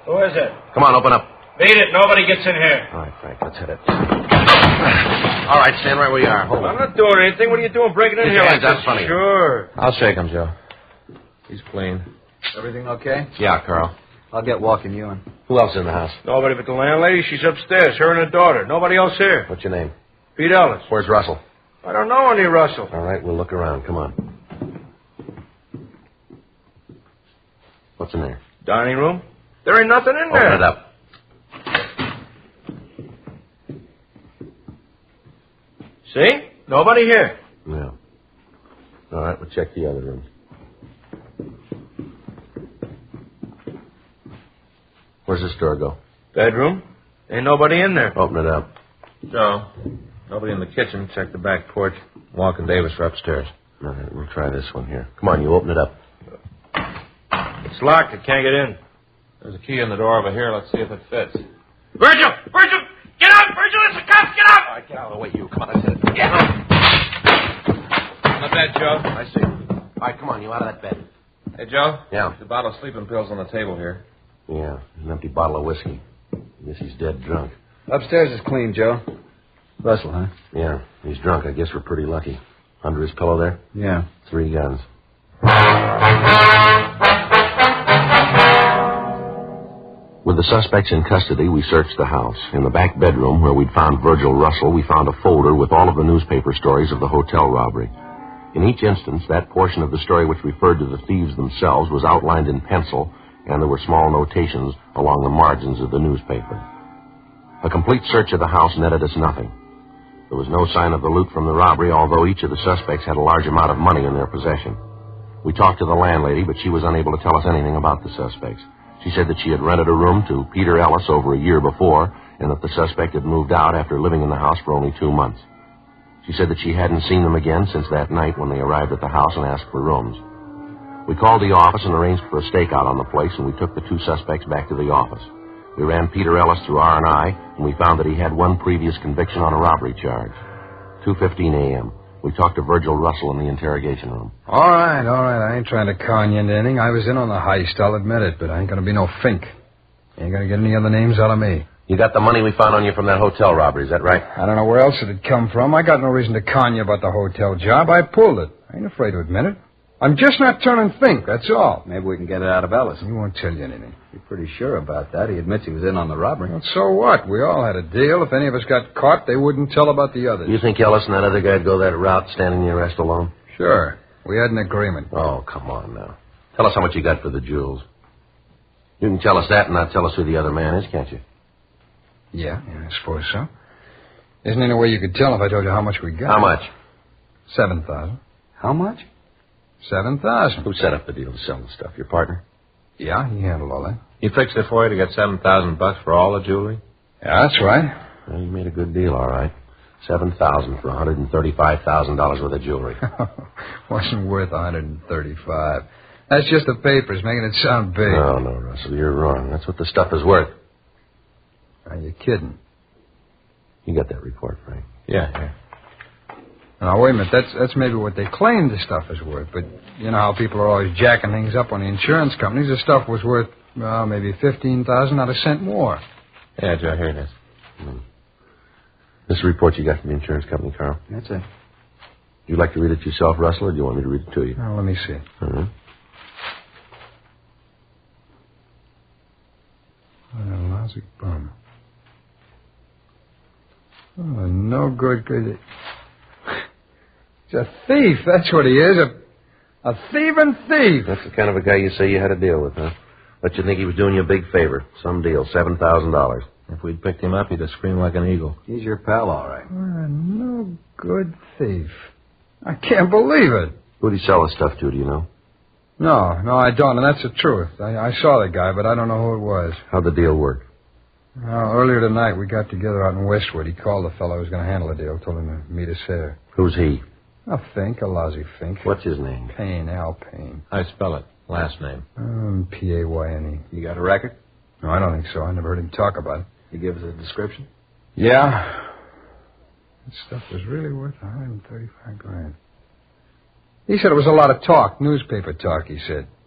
Who is it? Come on, open up. Beat it. Nobody gets in here. All right, Frank, let's hit it. All right, stand right where you are. Hold on. I'm not doing anything. What are you doing breaking in here like That's this? funny. Sure. I'll shake him, Joe. He's clean. Everything okay? Yeah, Carl. I'll get walking you in. Who else in the house? Nobody but the landlady. She's upstairs. Her and her daughter. Nobody else here. What's your name? Pete Ellis. Where's Russell? I don't know any Russell. All right, we'll look around. Come on. What's in there? Dining room. There ain't nothing in there. Open it up. See? Nobody here. Yeah. All right, we'll check the other room. Where's this door go? Bedroom. Ain't nobody in there. Open it up. Joe, nobody in the kitchen. Check the back porch. Walk and Davis are upstairs. All right, we'll try this one here. Come on, you open it up. It's locked. It can't get in. There's a key in the door over here. Let's see if it fits. Virgil! Virgil! Get out! Virgil, it's the cops! Get out! All right, get out of the way, you. Come on, let's hit it. Get out! On the bed, Joe. I see. All right, come on, you out of that bed. Hey, Joe. Yeah. The bottle of sleeping pills on the table here. Yeah, an empty bottle of whiskey. I guess he's dead drunk. Upstairs is clean, Joe. Russell, huh? Yeah, he's drunk. I guess we're pretty lucky. Under his pillow there? Yeah. 3 guns. With the suspects in custody, we searched the house. In the back bedroom, where we'd found Virgil Russell, we found a folder with all of the newspaper stories of the hotel robbery. In each instance, that portion of the story which referred to the thieves themselves was outlined in pencil, and there were small notations along the margins of the newspaper. A complete search of the house netted us nothing. There was no sign of the loot from the robbery, although each of the suspects had a large amount of money in their possession. We talked to the landlady, but she was unable to tell us anything about the suspects. She said that she had rented a room to Peter Ellis over a year before, and that the suspect had moved out after living in the house for only 2 months. She said that she hadn't seen them again since that night when they arrived at the house and asked for rooms. We called the office and arranged for a stakeout on the place, and we took the 2 suspects back to the office. We ran Peter Ellis through R&I, and we found that he had 1 previous conviction on a robbery charge. 2:15 a.m. We talked to Virgil Russell in the interrogation room. All right. I ain't trying to con you into anything. I was in on the heist, I'll admit it, but I ain't going to be no fink. You ain't going to get any other names out of me. You got the money we found on you from that hotel robbery, is that right? I don't know where else it'd come from. I got no reason to con you about the hotel job. I pulled it. I ain't afraid to admit it. I'm just not turning fink, that's all. Maybe we can get it out of Ellis. He won't tell you anything. You're pretty sure about that. He admits he was in on the robbery. Well, so what? We all had a deal. If any of us got caught, they wouldn't tell about the others. You think Ellis and that other guy'd go that route, standing the arrest alone? Sure. We had an agreement. Oh, come on now. Tell us how much you got for the jewels. You can tell us that and not tell us who the other man is, can't you? Yeah, I suppose so. Isn't there any way you could tell if I told you how much we got? How much? 7,000. How much? 7,000. Who set up the deal to sell the stuff? Your partner? Yeah, he handled all that. He fixed it for you to get $7,000 for all the jewelry? Yeah, that's right. Well, you made a good deal, all right. 7,000 for $135,000 worth of jewelry. Wasn't worth 135. That's just the papers, making it sound big. No, Russell, you're wrong. That's what the stuff is worth. Are you kidding? You got that report, Frank? Yeah. Now, wait a minute. That's maybe what they claim the stuff is worth. But you know how people are always jacking things up on the insurance companies. The stuff was worth, maybe 15,000, not a cent more. Yeah, Joe, here it is. This is a report you got from the insurance company, Carl. That's it. Would you like to read it yourself, Russell, or do you want me to read it to you? Now, let me see. Uh-huh. Lousy bum. Oh, no good. He's a thief, that's what he is. A thieving thief. That's the kind of a guy you say you had to deal with, huh? But you think he was doing you a big favor. Some deal, $7,000. If we'd picked him up, he'd have screamed like an eagle. He's your pal, all right. A no good thief. I can't believe it. Who'd he sell the stuff to, do you know? No, I don't, and that's the truth. I saw the guy, but I don't know who it was. How'd the deal work? Well, earlier tonight, we got together out in Westwood. He called the fellow who was going to handle the deal, told him to meet us there. Who's he? A Fink, a lousy Fink. What's his name? Payne, Al Payne. I spell it. Last name. P-A-Y-N-E. You got a record? No, I don't think so. I never heard him talk about it. You give us a description? Yeah. That stuff was really worth $135,000. He said it was a lot of talk, newspaper talk, he said.